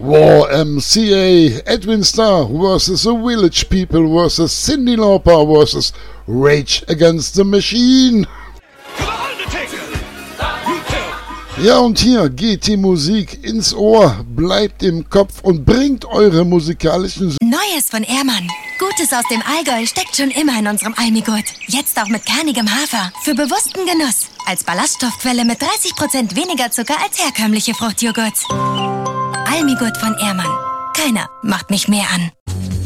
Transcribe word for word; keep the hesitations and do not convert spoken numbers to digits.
War M C A, Edwin Starr versus The Village People versus Cyndi Lauper versus Rage Against the Machine. Ja, und hier geht die Musik ins Ohr, bleibt im Kopf und bringt eure musikalischen... Neues von Ehrmann. Gutes aus dem Allgäu steckt schon immer in unserem Almigurt. Jetzt auch mit kernigem Hafer. Für bewussten Genuss. Als Ballaststoffquelle mit dreißig Prozent weniger Zucker als herkömmliche Fruchtjoghurts. Almigurt von Ehrmann. Keiner macht mich mehr an.